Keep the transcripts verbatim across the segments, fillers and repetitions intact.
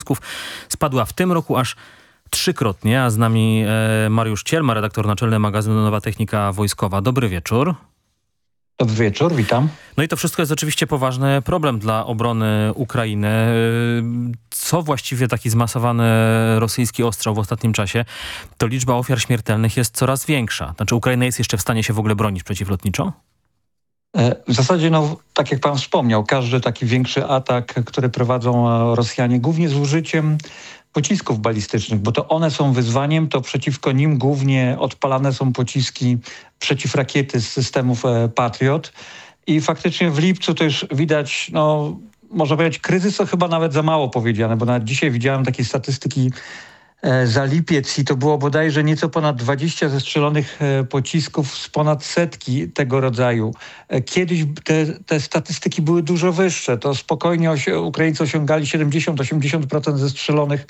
spadła w tym roku aż trzykrotnie, a z nami e, Mariusz Cielma, redaktor naczelny magazynu Nowa Technika Wojskowa. Dobry wieczór. Dobry wieczór, witam. No i to wszystko jest oczywiście poważny problem dla obrony Ukrainy. Co właściwie taki zmasowany rosyjski ostrzał w ostatnim czasie, to liczba ofiar śmiertelnych jest coraz większa. Znaczy Ukraina jest jeszcze w stanie się w ogóle bronić przeciwlotniczo? W zasadzie, no, tak jak pan wspomniał, każdy taki większy atak, który prowadzą Rosjanie, głównie z użyciem pocisków balistycznych, bo to one są wyzwaniem, to przeciwko nim głównie odpalane są pociski przeciwrakiety z systemów Patriot i faktycznie w lipcu to już widać, no można powiedzieć, kryzys to chyba nawet za mało powiedziane, bo nawet dzisiaj widziałem takie statystyki za lipiec i to było bodajże nieco ponad dwadzieścia zestrzelonych pocisków z ponad setki tego rodzaju. Kiedyś te, te statystyki były dużo wyższe. To spokojnie osi- Ukraińcy osiągali siedemdziesiąt do osiemdziesięciu procent zestrzelonych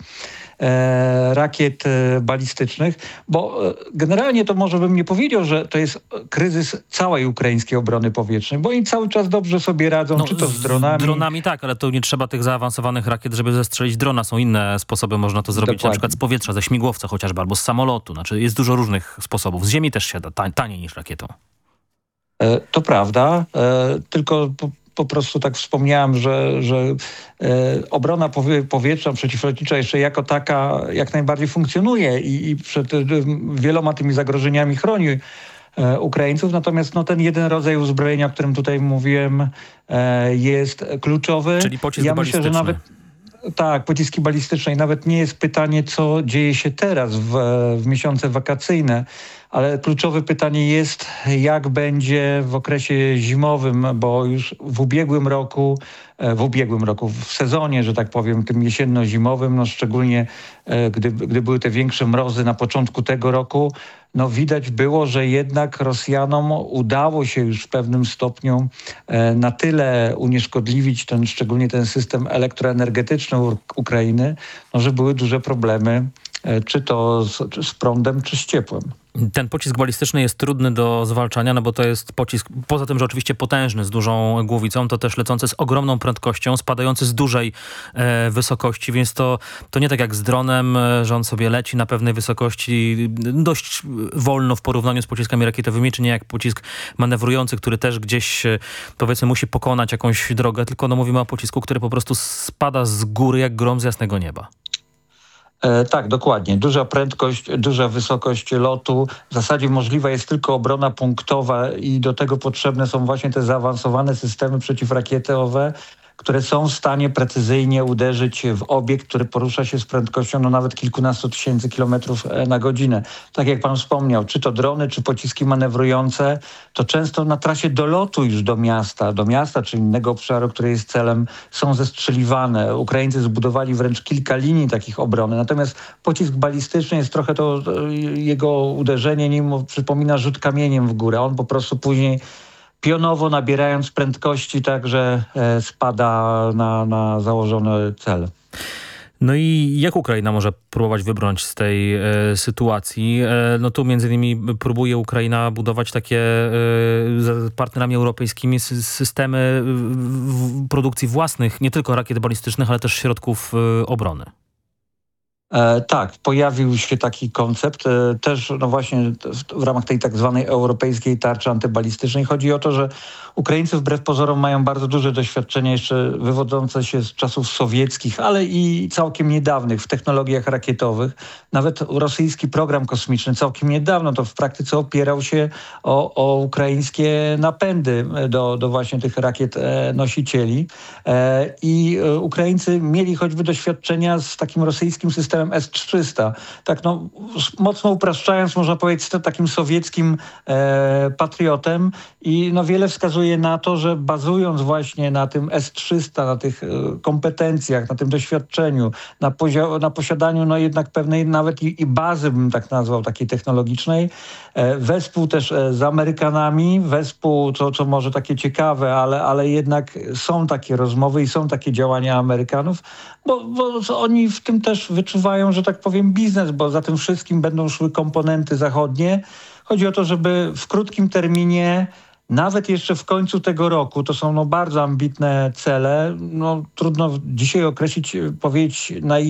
e, rakiet e, balistycznych, bo e, generalnie to może bym nie powiedział, że to jest kryzys całej ukraińskiej obrony powietrznej, bo oni cały czas dobrze sobie radzą, No, czy to z dronami. Z dronami tak, ale to nie trzeba tych zaawansowanych rakiet, żeby zestrzelić drona. Są inne sposoby, można to zrobić. Dokładnie. Na przykład z powietrza, ze śmigłowca chociażby, albo z samolotu. Znaczy jest dużo różnych sposobów. Z ziemi też się da tań, taniej niż rakietą. E, to prawda, e, tylko po, po prostu tak wspomniałem, że, że e, obrona powie, powietrzna, przeciwlotnicza jeszcze jako taka jak najbardziej funkcjonuje i, i przed e, wieloma tymi zagrożeniami chroni e, Ukraińców. Natomiast no, ten jeden rodzaj uzbrojenia, o którym tutaj mówiłem, e, jest kluczowy. Czyli pocisk ja balistyczny. myślę, że nawet Tak, pociski balistyczne. I nawet nie jest pytanie, co dzieje się teraz w, w miesiące wakacyjne, ale kluczowe pytanie jest, jak będzie w okresie zimowym, bo już w ubiegłym roku, w ubiegłym roku, w sezonie, że tak powiem, tym jesienno-zimowym, no szczególnie gdy, gdy były te większe mrozy na początku tego roku, no widać było, że jednak Rosjanom udało się już w pewnym stopniu e, na tyle unieszkodliwić ten, szczególnie ten system elektroenergetyczny U- Ukrainy, no, że były duże problemy, e, czy to z, czy z prądem, czy z ciepłem. Ten pocisk balistyczny jest trudny do zwalczania, no bo to jest pocisk, poza tym, że oczywiście potężny, z dużą głowicą, to też lecący z ogromną prędkością, spadający z dużej e, wysokości, więc to, to nie tak jak z dronem, e, że on sobie leci na pewnej wysokości dość wolno w porównaniu z pociskami rakietowymi, czy nie jak pocisk manewrujący, który też gdzieś, e, powiedzmy, musi pokonać jakąś drogę, tylko no mówimy o pocisku, który po prostu spada z góry jak grom z jasnego nieba. E, tak, dokładnie. Duża prędkość, duża wysokość lotu. W zasadzie możliwa jest tylko obrona punktowa i do tego potrzebne są właśnie te zaawansowane systemy przeciwrakietowe, które są w stanie precyzyjnie uderzyć w obiekt, który porusza się z prędkością no nawet kilkunastu tysięcy kilometrów na godzinę. Tak jak pan wspomniał, czy to drony, czy pociski manewrujące, to często na trasie dolotu już do miasta, do miasta czy innego obszaru, który jest celem, są zestrzeliwane. Ukraińcy zbudowali wręcz kilka linii takich obrony. Natomiast pocisk balistyczny jest trochę to, jego uderzenie nim przypomina rzut kamieniem w górę. On po prostu później pionowo nabierając prędkości, także e, spada na, na założony cel. No i jak Ukraina może próbować wybrnąć z tej e, sytuacji? E, no tu między innymi próbuje Ukraina budować takie e, z partnerami europejskimi sy- systemy w, produkcji własnych, nie tylko rakiet balistycznych, ale też środków e, obrony. E, tak, pojawił się taki koncept, e, też no właśnie w, w ramach tej tak zwanej europejskiej tarczy antybalistycznej. Chodzi o to, że Ukraińcy wbrew pozorom mają bardzo duże doświadczenie jeszcze wywodzące się z czasów sowieckich, ale i całkiem niedawnych w technologiach rakietowych. Nawet rosyjski program kosmiczny całkiem niedawno to w praktyce opierał się o, o ukraińskie napędy do, do właśnie tych rakiet e, nosicieli. E, I e, Ukraińcy mieli choćby doświadczenia z takim rosyjskim systemem S trzysta. Tak no, mocno upraszczając, można powiedzieć, to takim sowieckim e, patriotem i no wiele wskazuje na to, że bazując właśnie na tym S trzysta, na tych e, kompetencjach, na tym doświadczeniu, na, pozio- na posiadaniu no jednak pewnej nawet i, i bazy, bym tak nazwał, takiej technologicznej, e, wespół też e, z Amerykanami, wespół, co, co może takie ciekawe, ale, ale jednak są takie rozmowy i są takie działania Amerykanów, bo, bo oni w tym też wyczuwają, że tak powiem, biznes, bo za tym wszystkim będą szły komponenty zachodnie. Chodzi o to, żeby w krótkim terminie nawet jeszcze w końcu tego roku, to są no bardzo ambitne cele, no trudno dzisiaj określić, powiedzieć na